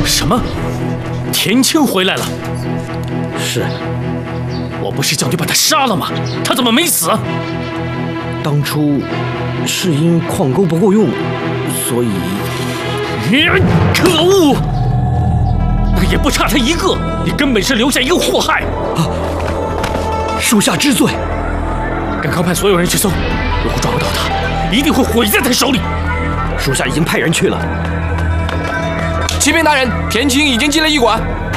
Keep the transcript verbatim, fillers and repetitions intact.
什么？田青回来了？ 是。 我不是叫你把他杀了吗？他怎么没死？ 当初是因矿沟不够用，所以…… 你可恶！那也不差他一个，你根本是留下一个祸害。 啊！属下知罪。 赶快派所有人去搜，如果抓不到他，一定会毁在他手里。 属下已经派人去了。 启禀大人，田青已经进了驿馆。